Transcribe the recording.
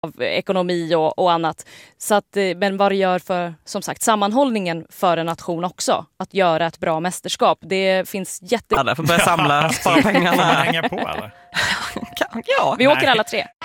av ekonomi och annat. Så att, men vad det gör för, som sagt, sammanhållningen för en nation också. Att göra ett bra mästerskap. Det finns Alla får börja spara pengarna. Får man hänga på eller? Vi åker alla 3.